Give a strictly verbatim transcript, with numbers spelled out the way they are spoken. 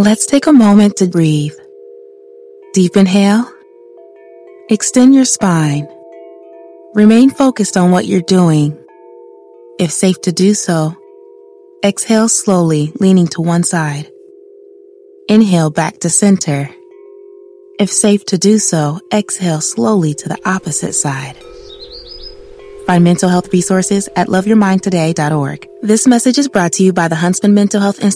Let's take a moment to breathe. Deep inhale. Extend your spine. Remain focused on what you're doing. If safe to do so, exhale slowly, leaning to one side. Inhale back to center. If safe to do so, exhale slowly to the opposite side. Find mental health resources at love your mind today dot org. This message is brought to you by the Huntsman Mental Health Institute.